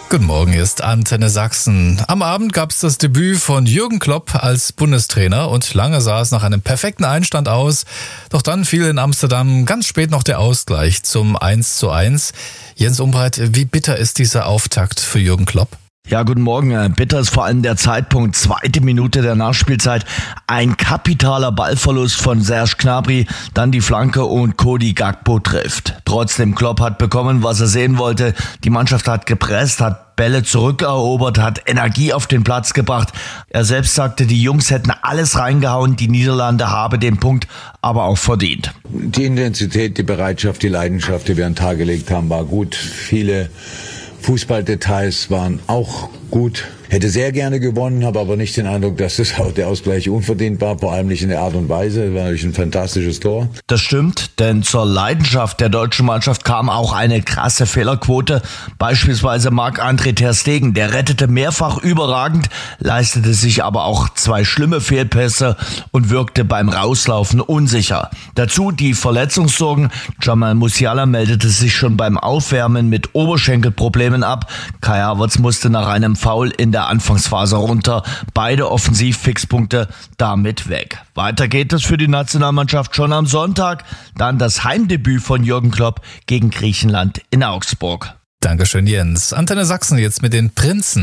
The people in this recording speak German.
Guten Morgen, hier ist Antenne Sachsen. Am Abend gab es das Debüt von Jürgen Klopp als Bundestrainer und lange sah es nach einem perfekten Einstand aus. Doch dann fiel in Amsterdam ganz spät noch der Ausgleich zum 1:1. Jens Umbreit, wie bitter ist dieser Auftakt für Jürgen Klopp? Ja, guten Morgen. Bitter ist vor allem der Zeitpunkt, 2. Minute der Nachspielzeit. Ein kapitaler Ballverlust von Serge Gnabry, dann die Flanke und Cody Gakpo trifft. Trotzdem, Klopp hat bekommen, was er sehen wollte. Die Mannschaft hat gepresst, hat Bälle zurückerobert, hat Energie auf den Platz gebracht. Er selbst sagte, die Jungs hätten alles reingehauen, die Niederlande habe den Punkt aber auch verdient. Die Intensität, die Bereitschaft, die Leidenschaft, die wir an den Tag gelegt haben, war gut. Viele Fußballdetails waren auch gut. Hätte sehr gerne gewonnen, habe aber nicht den Eindruck, dass der Ausgleich unverdient war, vor allem nicht in der Art und Weise. Das war natürlich ein fantastisches Tor. Das stimmt, denn zur Leidenschaft der deutschen Mannschaft kam auch eine krasse Fehlerquote. Beispielsweise Marc-André ter Stegen, der rettete mehrfach überragend, leistete sich aber auch 2 schlimme Fehlpässe und wirkte beim Rauslaufen unsicher. Dazu die Verletzungssorgen. Jamal Musiala meldete sich schon beim Aufwärmen mit Oberschenkelproblemen ab. Kai Havertz musste nach einem Foul in der Anfangsphase runter. Beide Offensivfixpunkte damit weg. Weiter geht es für die Nationalmannschaft schon am Sonntag. Dann das Heimdebüt von Jürgen Klopp gegen Griechenland in Augsburg. Dankeschön, Jens. Antenne Sachsen jetzt mit den Prinzen.